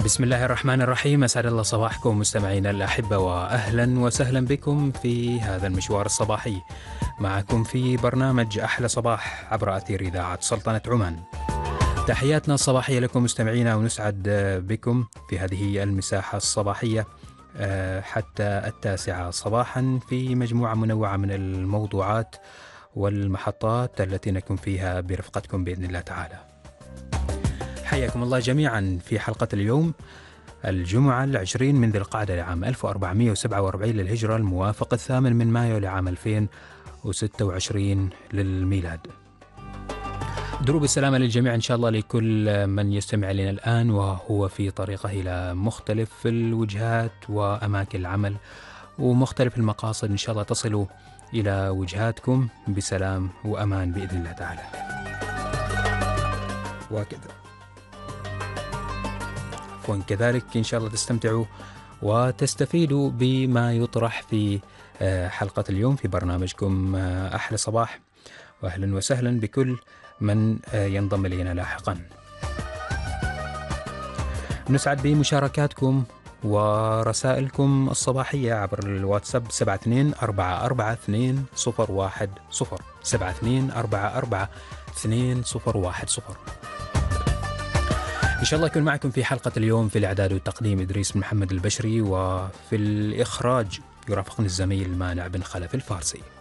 بسم الله الرحمن الرحيم. أسعد الله صباحكم مستمعينا الأحبة، وأهلا وسهلا بكم في هذا المشوار الصباحي معكم في برنامج أحلى صباح عبر أثير إذاعة سلطنة عمان. تحياتنا الصباحية لكم مستمعينا، ونسعد بكم في هذه المساحة الصباحية حتى 9 صباحا في مجموعة منوعة من الموضوعات والمحطات التي نكون فيها برفقتكم بإذن الله تعالى. حياكم الله جميعا في حلقة اليوم، الجمعة 20 من ذي القعدة لعام 1447 للهجرة، الموافق 8 من مايو لعام 2026 للميلاد. دروب السلامة للجميع إن شاء الله، لكل من يستمع لنا الآن وهو في طريقه إلى مختلف الوجهات وأماكن العمل ومختلف المقاصد. إن شاء الله تصلوا إلى وجهاتكم بسلام وأمان بإذن الله تعالى. وكذلك إن شاء الله تستمتعوا وتستفيدوا بما يطرح في حلقة اليوم في برنامجكم أحلى صباح. وأهلا وسهلا بكل من ينضم إلينا لاحقا. نسعد بمشاركاتكم ورسائلكم الصباحية عبر الواتساب 72442010 72442010. إن شاء الله يكون معكم في حلقة اليوم في الإعداد والتقديم إدريس بن محمد البشري، وفي الإخراج يرافقني الزميل مانع بن خلف الفارسي.